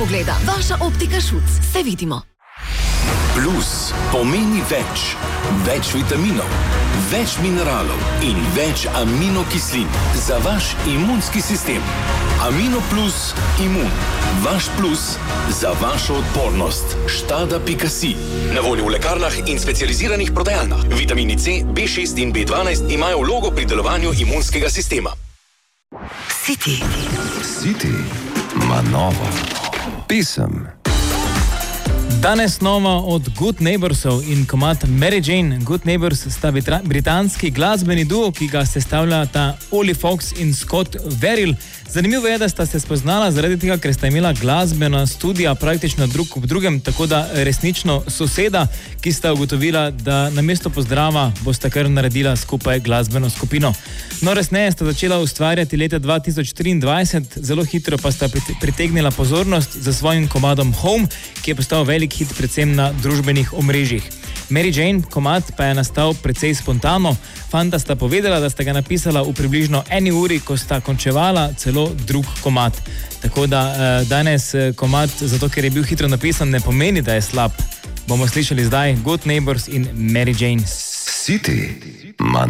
Pogleda, vaša optika Šuc. Se vidimo. Plus pomeni več. Več vitaminov, več mineralov in več aminokislin za vaš imunski sistem. Amino Plus Imun. Vaš plus za vašo odpornost. Štada.si. Na voljo v lekarnah in specializiranih prodajalnah. Vitamini C, B6 in B12 imajo vlogo pri delovanju imunskega sistema. City ima novo pesem. Danes nova od Good Neighborsov in komad Mary Jane. Good Neighbors sta britanski glasbeni duo, ki ga sestavljata Ollie Fox in Scott Verrill. Zanimivo je, da sta se spoznala zaradi tega, ker sta imela glasbena studija praktično drug ob drugem, tako da resnično soseda, ki sta ugotovila, da namesto pozdrava bosta kar naredila skupaj glasbeno skupino. No, resneje sta začela ustvarjati leta 2023, zelo hitro pa sta pritegnila pozornost za svojim komadom Home, ki je postal velik hit predvsem na družbenih omrežjih. Mary Jane komad pa je nastal precej spontano. Fanta sta povedala, da sta ga napisala v približno 1 uri, ko sta končevala celo drug komad. Tako da danes komad, zato ker je bil hitro napisan, ne pomeni, da je slab. Bomo slišali zdaj Good Neighbors in Mary Jane. City ima